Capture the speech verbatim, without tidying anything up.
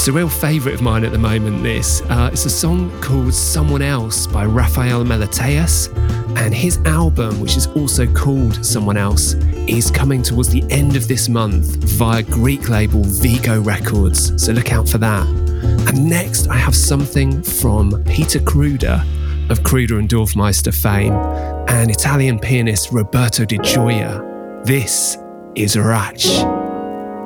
It's a real favourite of mine at the moment, this. Uh, it's a song called Someone Else by Rafael Meleteus, and his album, which is also called Someone Else, is coming towards the end of this month via Greek label Vigo Records, so look out for that. And next I have something from Peter Kruder of Kruder and Dorfmeister fame and Italian pianist Roberto Di Gioia. This is Ratch.